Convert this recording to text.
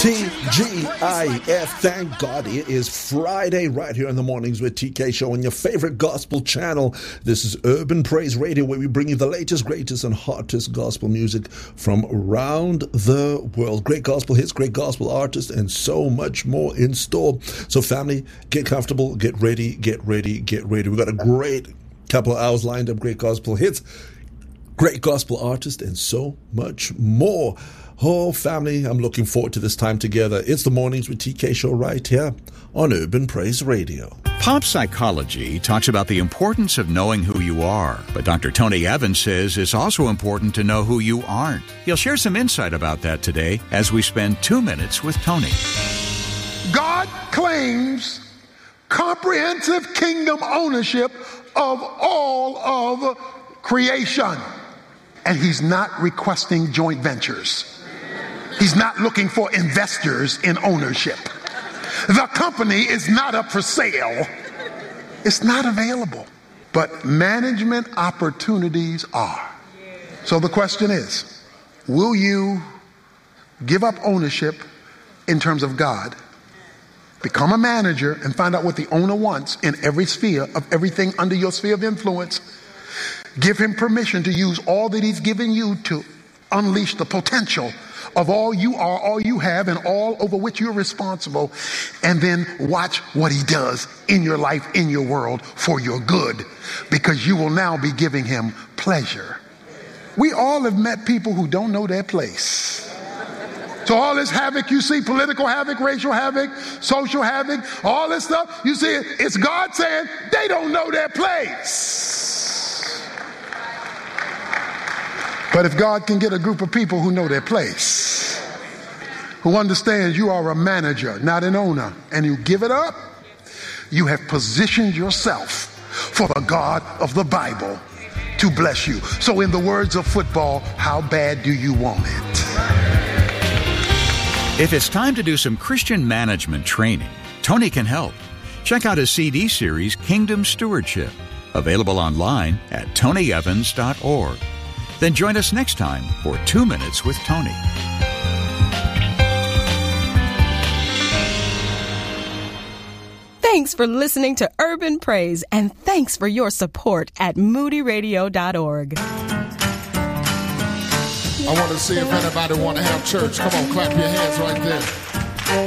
TGIF. Thank God it is Friday right here in the mornings with TK Show on your favorite gospel channel. This is Urban Praise Radio, where we bring you the latest, greatest, and hottest gospel music from around the world. Great gospel hits, great gospel artists, and so much more in store. So family, get comfortable, get ready, get ready, get ready. We've got a great couple of hours lined up, great gospel hits, great gospel artists, and so much more. Oh, family, I'm looking forward to this time together. It's the Mornings with TK Show right here on Urban Praise Radio. Pop psychology talks about the importance of knowing who you are, but Dr. Tony Evans says it's also important to know who you aren't. He'll share some insight about that today as we spend 2 minutes with Tony. God claims comprehensive kingdom ownership of all of creation, and he's not requesting joint ventures. He's not looking for investors in ownership. The company is not up for sale. It's not available. But management opportunities are. So the question is, will you give up ownership in terms of God, become a manager, and find out what the owner wants in every sphere of everything under your sphere of influence? Give him permission to use all that he's given you to unleash the potential of all you are, all you have, and all over which you're responsible, and then watch what he does in your life, in your world, for your good, because you will now be giving him pleasure. We all have met people who don't know their place. So all this havoc you see, political havoc, racial havoc, social havoc, all this stuff, you see it's God saying they don't know their place. But if God can get a group of people who know their place, who understand you are a manager, not an owner, and you give it up, you have positioned yourself for the God of the Bible to bless you. So in the words of football, how bad do you want it? If it's time to do some Christian management training, Tony can help. Check out his CD series, Kingdom Stewardship, available online at tonyevans.org. Then join us next time for 2 Minutes with Tony. Thanks for listening to Urban Praise, and thanks for your support at moodyradio.org. I want to see if anybody want to have church. Come on, clap your hands right there.